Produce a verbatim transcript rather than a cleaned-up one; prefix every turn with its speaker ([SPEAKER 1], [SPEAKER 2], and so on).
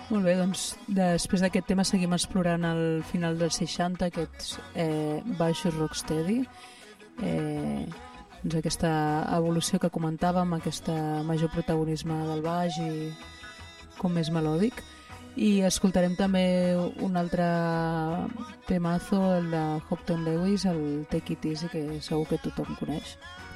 [SPEAKER 1] Molt bé, doncs després d'aquest tema seguim explorant el final dels seixanta, aquests eh, baixos rocksteady, eh, doncs aquesta evolució que comentàvem, aquest major protagonisme del baix i com més melòdic. I escoltarem també un altre temazo, el de Hopton Lewis, el Take It Easy, que segur que tothom coneix.